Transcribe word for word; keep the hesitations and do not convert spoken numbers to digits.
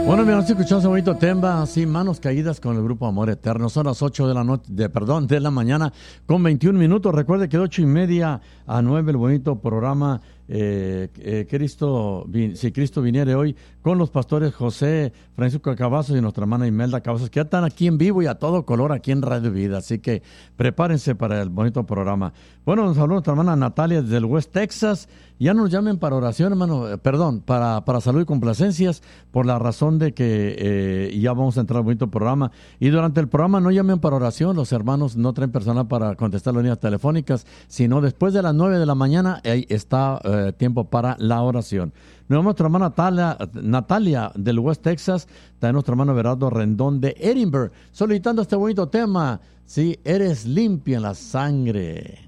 Bueno, mi hermano, escuchamos un bonito tema, así, Manos Caídas con el grupo Amor Eterno. Son las ocho de la noche, de, perdón, de la mañana con veintiún minutos. Recuerde que de ocho y media a nueve el bonito programa eh, eh, Cristo, si Cristo viniere hoy, con los pastores José Francisco Cavazos y nuestra hermana Imelda Cavazos, que ya están aquí en vivo y a todo color aquí en Radio Vida. Así que prepárense para el bonito programa. Bueno, nos habló nuestra hermana Natalia desde el West Texas. Ya nos llamen para oración, hermano, eh, perdón, para, para salud y complacencias, por la razón de que eh, ya vamos a entrar al bonito programa. Y durante el programa no llamen para oración, los hermanos no traen personal para contestar las líneas telefónicas, sino después de las nueve de la mañana, ahí está eh, tiempo para la oración. Nos vemos nuestra hermana Natalia, Natalia del West Texas, también nuestro hermano Berardo Rendón de Edinburgh, solicitando este bonito tema, si eres limpio en la sangre.